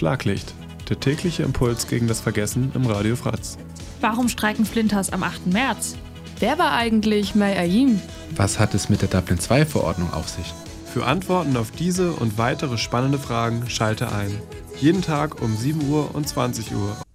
Schlaglicht, der tägliche Impuls gegen das Vergessen im Radio Fratz. Warum streiken Flinters am 8. März? Wer war eigentlich May Ayim? Was hat es mit der Dublin-II-Verordnung auf sich? Für Antworten auf diese und weitere spannende Fragen schalte ein. Jeden Tag um 7 Uhr und 20 Uhr